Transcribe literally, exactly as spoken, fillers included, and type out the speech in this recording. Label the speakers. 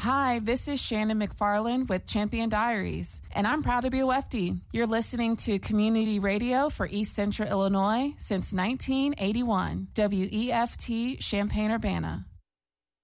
Speaker 1: Hi, this is Shannon McFarland with Champion Diaries, and I'm proud to be a Wefty. You're listening to community radio for East Central Illinois since nineteen eighty-one, W E F T Champaign-Urbana.